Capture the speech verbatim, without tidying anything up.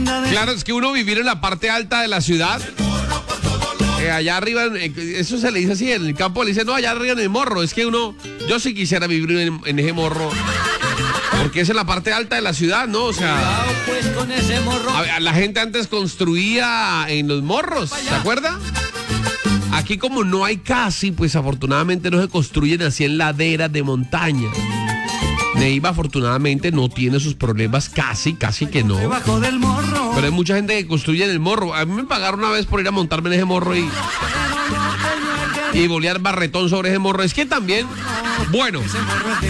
Claro, es que uno vivir en la parte alta de la ciudad, eh, allá arriba, eh, eso se le dice así, en el campo le dice, no, allá arriba en el morro. Es que uno, yo sí quisiera vivir en, en ese morro, porque es en la parte alta de la ciudad, ¿no? O sea, a, a la gente antes construía en los morros, ¿se acuerda? Aquí como no hay casi, pues afortunadamente no se construyen así en laderas de montaña. Neiva afortunadamente no tiene sus problemas, casi, casi que no. Pero hay mucha gente que construye en el morro. A mí me pagaron una vez por ir a montarme en ese morro y, y bolear barretón sobre ese morro. Es que también, bueno,